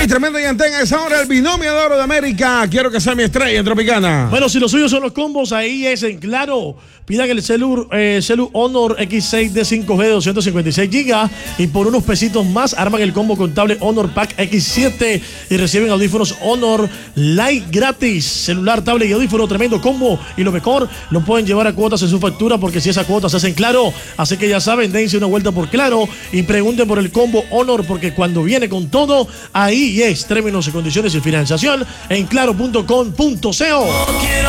tremenda llantén. Es ahora el binomio de oro de América. Quiero que sea mi estrella en Tropicana. Bueno, si los suyos son los combos, ahí es en claro. Pidan el Celu Honor X6 de 5G de 256 GB y por unos pesitos más arman el combo contable Honor Pack X7 y reciben audífonos Honor Lite gratis. Celular, tablet y audífono, tremendo combo. Y lo mejor, lo pueden llevar a cuotas en su factura porque si esa cuota se hacen claro. Así que ya saben, dense una vuelta por Claro y pregunten por el combo Honor porque cuando viene con todo, ahí es términos y condiciones y financiación en claro.com.co.